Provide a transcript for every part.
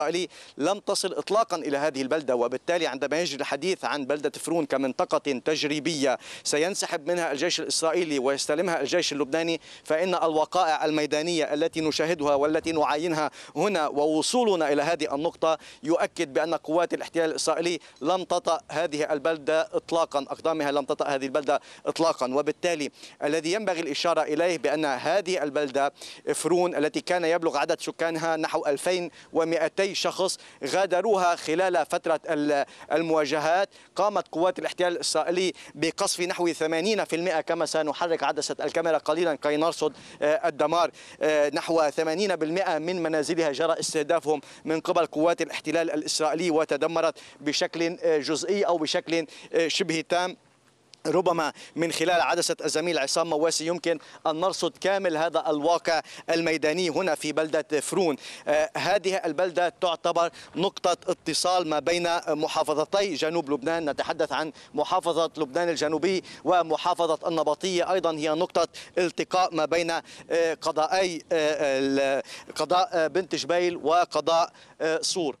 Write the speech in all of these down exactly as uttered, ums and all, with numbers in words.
الإسرائيلي لم تصل إطلاقا إلى هذه البلدة، وبالتالي عندما يجري الحديث عن بلدة فرون كمنطقة تجريبية سينسحب منها الجيش الإسرائيلي ويستلمها الجيش اللبناني، فإن الوقائع الميدانية التي نشاهدها والتي نعاينها هنا ووصولنا إلى هذه النقطة يؤكد بأن قوات الاحتلال الإسرائيلي لم تطأ هذه البلدة إطلاقا، أقدامها لم تطأ هذه البلدة إطلاقا. وبالتالي الذي ينبغي الإشارة إليه بأن هذه البلدة فرون التي كان يبلغ عدد سكانها نحو ألفين ومئتي شخص غادروها خلال فترة المواجهات. قامت قوات الاحتلال الإسرائيلي بقصف نحو ثمانين بالمئة، كما سنحرك عدسة الكاميرا قليلا كي نرصد الدمار. نحو ثمانين بالمئة من منازلها جرى استهدافهم من قبل قوات الاحتلال الإسرائيلي وتدمرت بشكل جزئي أو بشكل شبه تام. ربما من خلال عدسة الزميل عصام مواسي يمكن أن نرصد كامل هذا الواقع الميداني هنا في بلدة فرون. آه هذه البلدة تعتبر نقطة اتصال ما بين محافظتي جنوب لبنان، نتحدث عن محافظة لبنان الجنوبي ومحافظة النبطية، أيضا هي نقطة التقاء ما بين آه قضائي آه قضاء بنت جبيل وقضاء آه صور.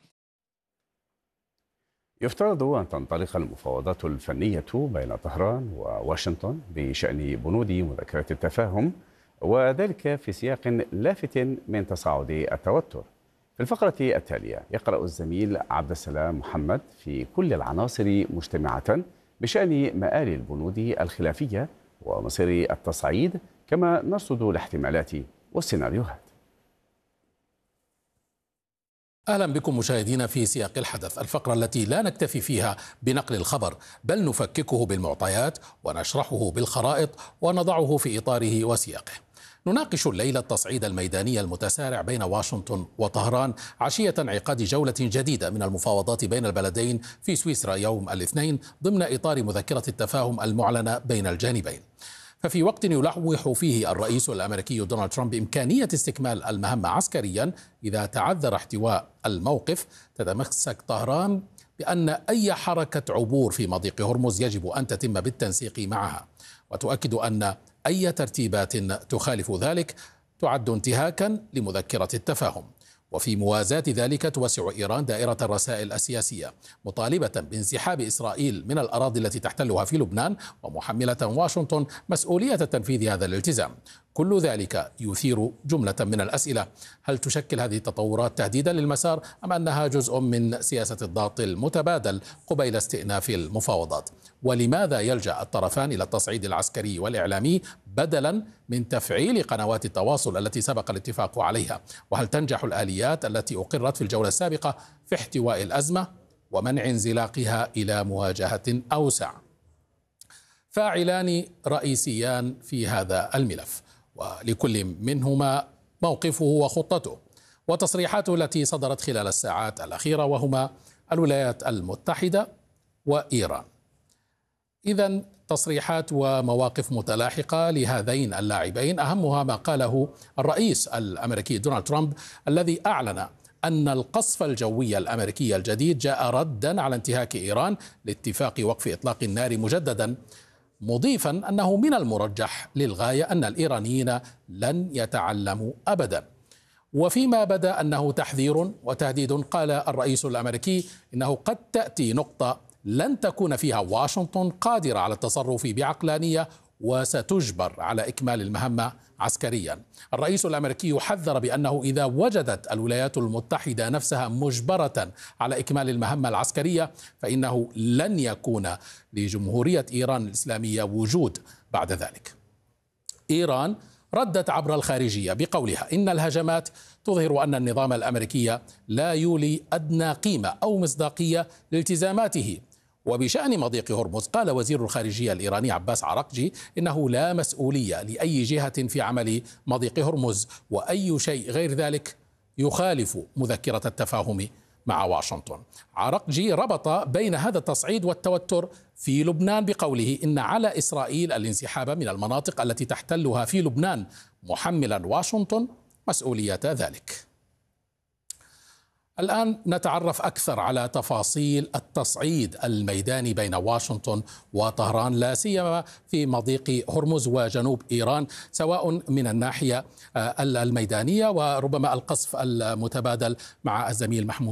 يفترض أن تنطلق المفاوضات الفنية بين طهران وواشنطن بشأن بنود مذكرة التفاهم، وذلك في سياق لافت من تصاعد التوتر. في الفقرة التالية يقرأ الزميل عبد السلام محمد في كل العناصر مجتمعة بشأن مآل البنود الخلافية ومصير التصعيد، كما نرصد الاحتمالات والسيناريوهات. أهلا بكم مشاهدينا في سياق الحدث، الفقرة التي لا نكتفي فيها بنقل الخبر بل نفككه بالمعطيات ونشرحه بالخرائط ونضعه في إطاره وسياقه. نناقش الليلة التصعيد الميداني المتسارع بين واشنطن وطهران عشية انعقاد جولة جديدة من المفاوضات بين البلدين في سويسرا يوم الاثنين ضمن إطار مذكرة التفاهم المعلنة بين الجانبين. ففي وقت يلوح فيه الرئيس الأمريكي دونالد ترامب بإمكانية استكمال المهمة عسكريا إذا تعذر احتواء الموقف، تتمسك طهران بأن أي حركة عبور في مضيق هرمز يجب أن تتم بالتنسيق معها، وتؤكد أن أي ترتيبات تخالف ذلك تعد انتهاكا لمذكرة التفاهم. وفي موازاة ذلك توسع إيران دائرة الرسائل السياسية مطالبة بانسحاب إسرائيل من الأراضي التي تحتلها في لبنان، ومحملة واشنطن مسؤولية تنفيذ هذا الالتزام. كل ذلك يثير جملة من الأسئلة: هل تشكل هذه التطورات تهديدا للمسار أم أنها جزء من سياسة الضغط المتبادل قبيل استئناف المفاوضات؟ ولماذا يلجأ الطرفان إلى التصعيد العسكري والإعلامي بدلا من تفعيل قنوات التواصل التي سبق الاتفاق عليها؟ وهل تنجح الآليات التي أقرت في الجولة السابقة في احتواء الأزمة ومنع انزلاقها إلى مواجهة أوسع؟ فاعلان رئيسيان في هذا الملف، ولكل منهما موقفه وخطته وتصريحاته التي صدرت خلال الساعات الأخيرة، وهما الولايات المتحدة وإيران. إذن تصريحات ومواقف متلاحقة لهذين اللاعبين، أهمها ما قاله الرئيس الأمريكي دونالد ترامب الذي أعلن أن القصف الجوي الأمريكي الجديد جاء ردا على انتهاك إيران لاتفاق وقف إطلاق النار مجددا، مضيفا أنه من المرجح للغاية أن الإيرانيين لن يتعلموا أبدا. وفيما بدا أنه تحذير وتهديد، قال الرئيس الأمريكي إنه قد تأتي نقطة لن تكون فيها واشنطن قادرة على التصرف بعقلانية وستجبر على إكمال المهمة عسكريا. الرئيس الأمريكي حذر بأنه إذا وجدت الولايات المتحدة نفسها مجبرة على إكمال المهمة العسكرية فإنه لن يكون لجمهورية إيران الإسلامية وجود بعد ذلك. إيران ردت عبر الخارجية بقولها إن الهجمات تظهر أن النظام الأمريكي لا يولي أدنى قيمة أو مصداقية لالتزاماته. وبشأن مضيق هرمز قال وزير الخارجية الإيراني عباس عراقجي إنه لا مسؤولية لأي جهة في عمل مضيق هرمز، وأي شيء غير ذلك يخالف مذكرة التفاهم مع واشنطن. عراقجي ربط بين هذا التصعيد والتوتر في لبنان بقوله إن على إسرائيل الانسحاب من المناطق التي تحتلها في لبنان، محملا واشنطن مسؤولية ذلك. الآن نتعرف أكثر على تفاصيل التصعيد الميداني بين واشنطن وطهران، لا سيما في مضيق هرمز وجنوب إيران، سواء من الناحية الميدانية وربما القصف المتبادل مع الزميل محمود